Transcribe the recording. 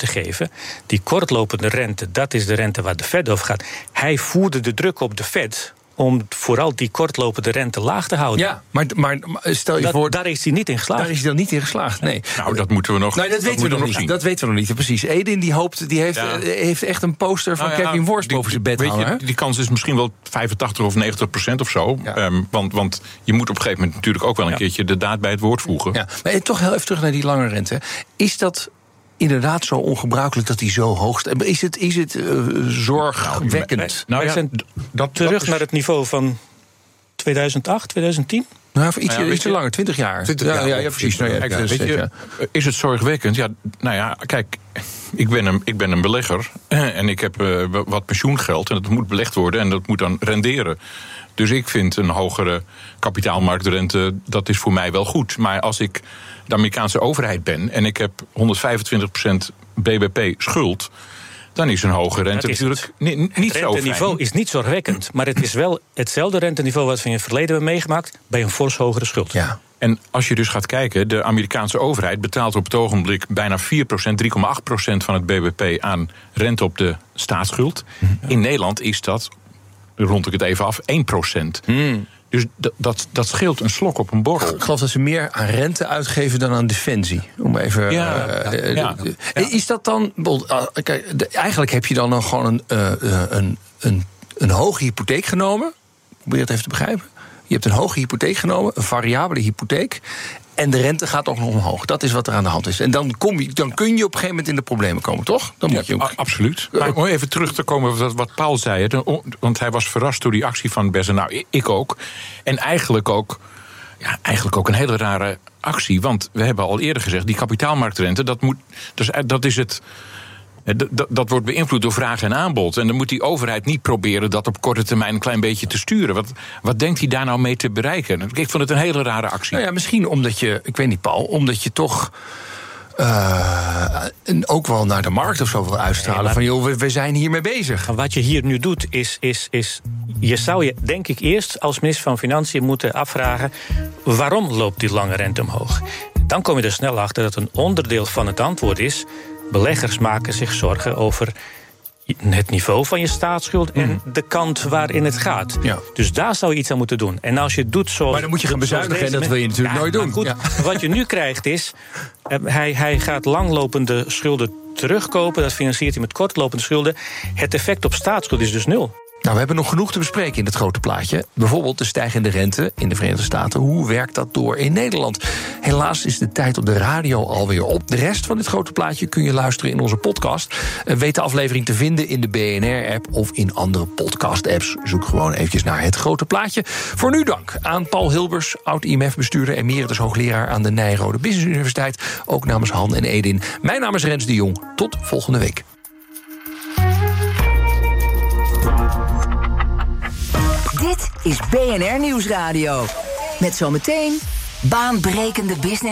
te geven. Die kortlopende rente, dat is de rente waar de Fed over gaat. Hij voerde de druk op de Fed om vooral die kortlopende rente laag te houden. Ja, maar stel je voor... Daar is hij niet in geslaagd. Daar is hij dan niet in geslaagd, nee. Nou, dat moeten we nog dat weten we nog niet. Dat weten we nog niet, precies. Edin heeft echt een poster van Kevin Worst boven zijn bed hangen. Die kans is misschien wel 85 of 90% of zo. Ja. Want je moet op een gegeven moment natuurlijk ook wel een keertje de daad bij het woord voegen. Ja. Maar toch heel even terug naar die lange rente. Is dat inderdaad zo ongebruikelijk dat die zo hoog is? Is het zorgwekkend? Terug naar het niveau van 2008, 2010? Nou, iets langer, 20 jaar. 20 jaar. Ja, precies. Is het zorgwekkend? Ja, nou ja, kijk, ik ben een belegger en ik heb wat pensioengeld en dat moet belegd worden en dat moet dan renderen. Dus ik vind een hogere kapitaalmarktrente, dat is voor mij wel goed. Maar als ik de Amerikaanse overheid ben en ik heb 125% BBP schuld, dan is een hoge rente natuurlijk niet zo fijn. Het renteniveau is niet zorgwekkend, maar het is wel hetzelfde renteniveau wat we in het verleden hebben meegemaakt bij een fors hogere schuld. Ja. En als je dus gaat kijken, de Amerikaanse overheid betaalt op het ogenblik bijna 4%, 3,8% van het BBP aan rente op de staatsschuld. Ja. In Nederland is dat, rond ik het even af, 1%. Dus dat scheelt een slok op een borrel. Ik geloof dat ze meer aan rente uitgeven dan aan defensie. Om even. Is dat dan? Eigenlijk heb je dan gewoon een hoge hypotheek genomen. Probeer het even te begrijpen. Je hebt een hoge hypotheek genomen, een variabele hypotheek. En de rente gaat ook nog omhoog. Dat is wat er aan de hand is. En dan kun je op een gegeven moment in de problemen komen, toch? Dan moet je ook... Absoluut. Maar om even terug te komen op wat Paul zei. Want hij was verrast door die actie van Bess. Nou, ik ook. En eigenlijk ook een hele rare actie. Want we hebben al eerder gezegd, die kapitaalmarktrente, dat is het. Dat wordt beïnvloed door vraag en aanbod. En dan moet die overheid niet proberen dat op korte termijn een klein beetje te sturen. Wat denkt hij daar nou mee te bereiken? Ik vond het een hele rare actie. Nou ja, misschien omdat je, ik weet niet Paul, omdat je toch ook wel naar de markt of zo wil uitstralen. Van joh, we zijn hiermee bezig. Wat je hier nu doet is je zou je denk ik eerst als minister van Financiën moeten afvragen, waarom loopt die lange rente omhoog? Dan kom je er snel achter dat een onderdeel van het antwoord is, beleggers maken zich zorgen over het niveau van je staatsschuld en de kant waarin het gaat. Ja. Dus daar zou je iets aan moeten doen. En als je het doet zoals... Maar dan moet je gaan bezuinigen en dat wil je natuurlijk nooit doen. Goed, wat je nu krijgt is, hij gaat langlopende schulden terugkopen. Dat financiert hij met kortlopende schulden. Het effect op staatsschuld is dus nul. Nou, we hebben nog genoeg te bespreken in het grote plaatje. Bijvoorbeeld de stijgende rente in de Verenigde Staten. Hoe werkt dat door in Nederland? Helaas is de tijd op de radio alweer op. De rest van dit grote plaatje kun je luisteren in onze podcast. Weet de aflevering te vinden in de BNR-app of in andere podcast-apps. Zoek gewoon eventjes naar het grote plaatje. Voor nu dank aan Paul Hilbers, oud-IMF-bestuurder, emeritus hoogleraar aan de Nijrode Business Universiteit. Ook namens Han en Edin. Mijn naam is Rens de Jong. Tot volgende week. Dit is BNR Nieuwsradio. Met zometeen baanbrekende business.